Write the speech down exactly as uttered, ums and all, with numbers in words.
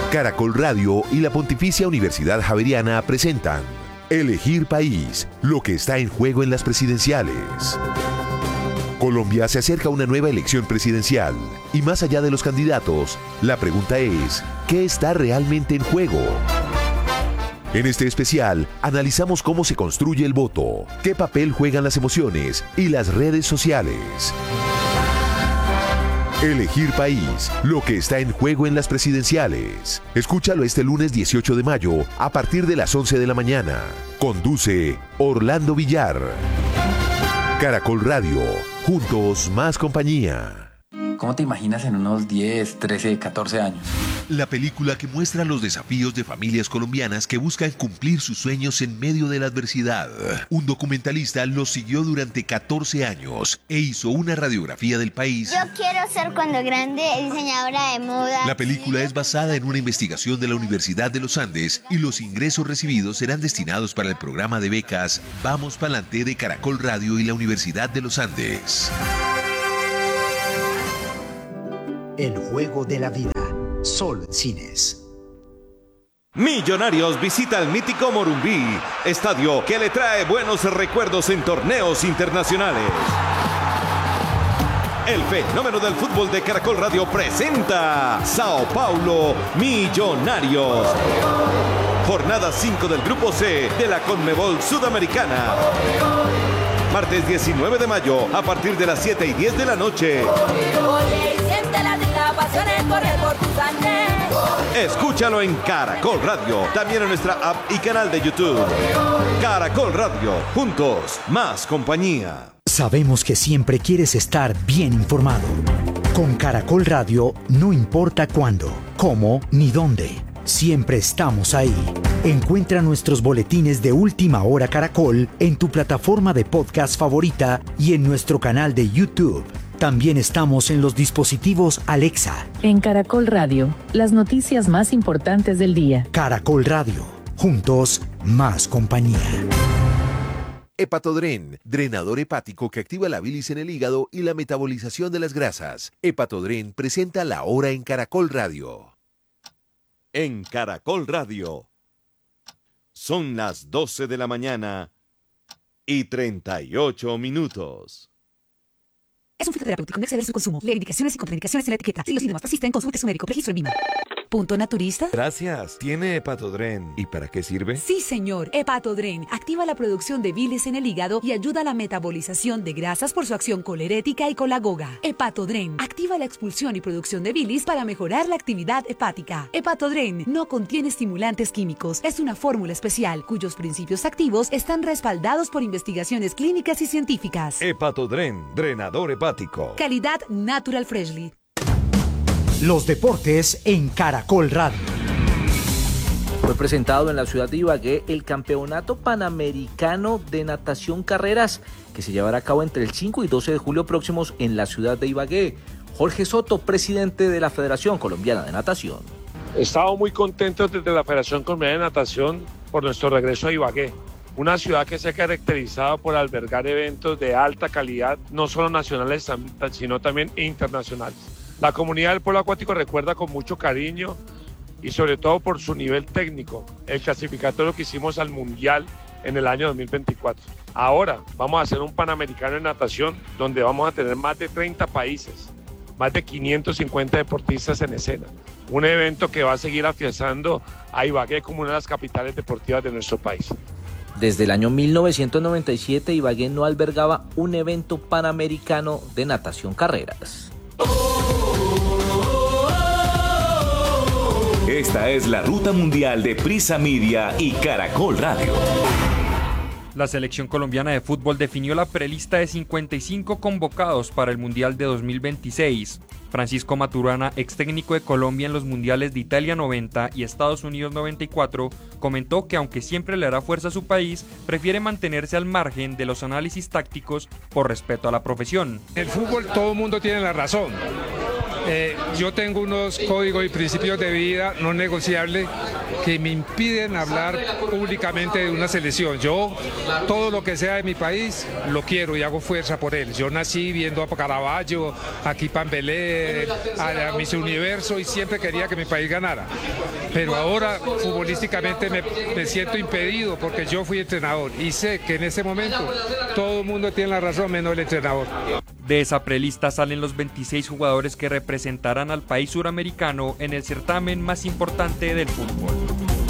Caracol Radio y la Pontificia Universidad Javeriana presentan Elegir País, lo que está en juego en las presidenciales. Colombia se acerca a una nueva elección presidencial y más allá de los candidatos, la pregunta es, ¿qué está realmente en juego? En este especial, analizamos cómo se construye el voto, qué papel juegan las emociones y las redes sociales. Elegir País, lo que está en juego en las presidenciales. Escúchalo este lunes dieciocho de mayo a partir de las once de la mañana. Conduce Orlando Villar. Caracol Radio, juntos más compañía. ¿Cómo te imaginas en unos diez, trece, catorce años? La película que muestra los desafíos de familias colombianas que buscan cumplir sus sueños en medio de la adversidad. Un documentalista los siguió durante catorce años e hizo una radiografía del país. Yo quiero ser cuando grande diseñadora de moda. La película es basada en una investigación de la Universidad de los Andes y los ingresos recibidos serán destinados para el programa de becas Vamos Pa'lante de Caracol Radio y la Universidad de los Andes. El juego de la vida. Solo en cines. Millonarios visita el mítico Morumbí, estadio que le trae buenos recuerdos en torneos internacionales. El fenómeno del fútbol de Caracol Radio presenta Sao Paulo Millonarios. Jornada cinco del Grupo C de la Conmebol Sudamericana. Martes diecinueve de mayo a partir de las siete y diez de la noche. Escúchalo en Caracol Radio, también en nuestra app y canal de YouTube. Caracol Radio, juntos, más compañía. Sabemos que siempre quieres estar bien informado. Con Caracol Radio, no importa cuándo, cómo ni dónde, siempre estamos ahí. Encuentra nuestros boletines de Última Hora Caracol en tu plataforma de podcast favorita y en nuestro canal de YouTube. También estamos en los dispositivos Alexa. En Caracol Radio, las noticias más importantes del día. Caracol Radio, juntos, más compañía. Hepatodren, drenador hepático que activa la bilis en el hígado y la metabolización de las grasas. Hepatodren presenta La Hora en Caracol Radio. En Caracol Radio. Son las doce de la mañana y treinta y ocho minutos. Es un fitoterapéutico, no exceder su consumo. Lee indicaciones y contraindicaciones en la etiqueta. Si los síntomas persisten, consulte a su médico. Registro en Vima. Punto Naturista. Gracias. ¿Tiene Hepatodren? ¿Y para qué sirve? Sí, señor. Hepatodren activa la producción de bilis en el hígado y ayuda a la metabolización de grasas por su acción colerética y colagoga. Hepatodren activa la expulsión y producción de bilis para mejorar la actividad hepática. Hepatodren no contiene estimulantes químicos. Es una fórmula especial cuyos principios activos están respaldados por investigaciones clínicas y científicas. Hepatodren, drenador hepático. Calidad Natural Freshly. Los deportes en Caracol Radio. Fue presentado en la ciudad de Ibagué el Campeonato Panamericano de Natación Carreras, que se llevará a cabo entre el cinco y doce de julio próximos en la ciudad de Ibagué. Jorge Soto, presidente de la Federación Colombiana de Natación. Estamos muy contentos desde la Federación Colombiana de Natación por nuestro regreso a Ibagué. Una ciudad que se ha caracterizado por albergar eventos de alta calidad, no solo nacionales, sino también internacionales. La comunidad del polo acuático recuerda con mucho cariño y sobre todo por su nivel técnico el clasificatorio que hicimos al Mundial en el año dos mil veinticuatro. Ahora vamos a hacer un Panamericano de Natación donde vamos a tener más de treinta países, más de quinientos cincuenta deportistas en escena. Un evento que va a seguir afianzando a Ibagué como una de las capitales deportivas de nuestro país. Desde el año mil novecientos noventa y siete, Ibagué no albergaba un evento panamericano de natación carreras. Esta es la ruta mundial de Prisa Media y Caracol Radio. La selección colombiana de fútbol definió la prelista de cincuenta y cinco convocados para el Mundial de dos mil veintiséis. Francisco Maturana, ex técnico de Colombia en los Mundiales de Italia noventa y Estados Unidos noventa y cuatro, comentó que aunque siempre le hará fuerza a su país, prefiere mantenerse al margen de los análisis tácticos por respeto a la profesión. En el fútbol todo el mundo tiene la razón. Eh, yo tengo unos códigos y principios de vida no negociables que me impiden hablar públicamente de una selección. Yo, todo lo que sea de mi país, lo quiero y hago fuerza por él. Yo nací viendo a Caravaggio, a Kipambelé, a, a Miss Universo y siempre quería que mi país ganara. Pero ahora, futbolísticamente, me, me siento impedido porque yo fui entrenador y sé que en ese momento todo el mundo tiene la razón, menos el entrenador. De esa prelista salen los veintiséis jugadores que representarán al país suramericano en el certamen más importante del fútbol.